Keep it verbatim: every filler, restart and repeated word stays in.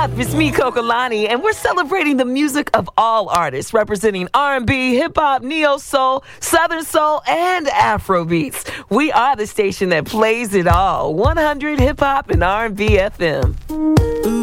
up? It's me, Kokolani, and we're celebrating the music of all artists, representing R and B, hip-hop, neo-soul, southern soul, and Afro beats. We are the station that plays it all. one hundred Hip-Hop and R and B F M.